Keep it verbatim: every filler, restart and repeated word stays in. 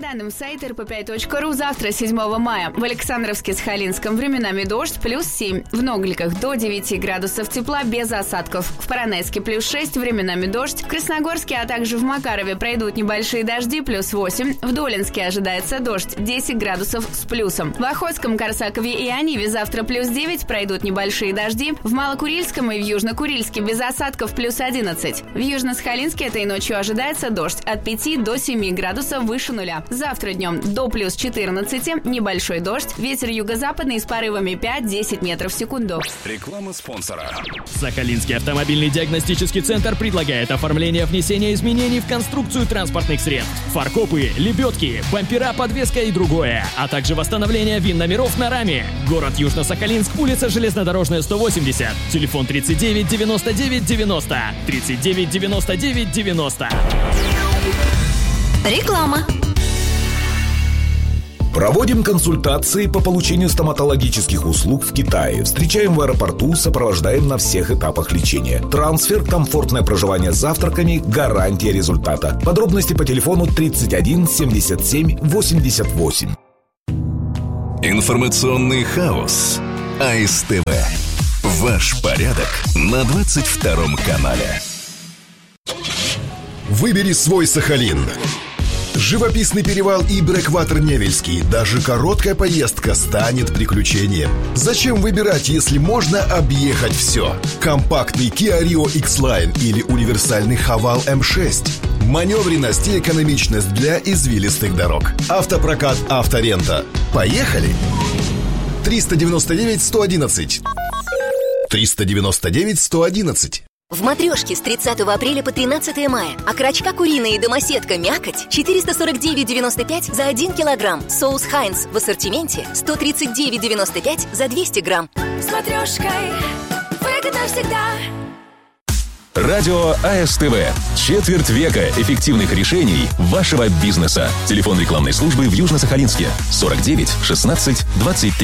данным сайта эр пэ пять точка ру, завтра, седьмого мая, в Александровске-Сахалинском временами дождь, плюс семь. В Ногликах до девяти градусов тепла без осадков. В Поронайске плюс шесть, временами дождь. В Красногорске, а также в Макарове пройдут небольшие дожди, плюс восемь. В Долинске ожидается дождь, десять градусов с плюсом. В Охотском, Корсакове и Аниве завтра плюс девять, пройдут небольшие дожди. В Малокурильском и в Южно-Курильске без осадков плюс одиннадцать. В Южно-Сахалинске этой ночью ожидается дождь от пяти до семи градусов выше нуля. Завтра днем до плюс четырнадцати, небольшой дождь, ветер юго-западный с порывами пять-десять метров в секунду. Реклама спонсора. Сахалинский автомобильный диагностический центр предлагает оформление внесения изменений в конструкцию транспортных средств. Фаркопы, лебедки, бампера, подвеска и другое, а также восстановление ВИН-номеров на раме. Город Южно-Сахалинск, улица Железнодорожная, сто восемьдесят. Телефон тридцать девять девяносто девять девяносто. тридцать девять девяносто девять девяносто. Реклама. Проводим консультации по получению стоматологических услуг в Китае. Встречаем в аэропорту, сопровождаем на всех этапах лечения. Трансфер, комфортное проживание с завтраками, гарантия результата. Подробности по телефону тридцать один семьдесят семь восемьдесят восемь. Информационный хаос. а эс тэ вэ. Ваш порядок на двадцать втором канале. Выбери свой Сахалин. Живописный перевал и Брэкватер Невельский. Даже короткая поездка станет приключением. Зачем выбирать, если можно объехать все? Компактный Kia Rio X-Line или универсальный Haval эм шесть. Маневренность и экономичность для извилистых дорог. Автопрокат «Авторента». Поехали! триста девяносто девять сто одиннадцать. триста девяносто девять сто одиннадцать. В «Матрешке» с тридцатого апреля по тринадцатое мая. Окорочка куриная и домоседка мякоть четыреста сорок девять девяносто пять за один килограмм. Соус «Хайнц» в ассортименте сто тридцать девять девяносто пять за двести грамм. С «Матрешкой» выгодно всегда. Радио а эс тэ вэ. Четверть века эффективных решений вашего бизнеса. Телефон рекламной службы в Южно-Сахалинске сорок девять шестнадцать двадцать три.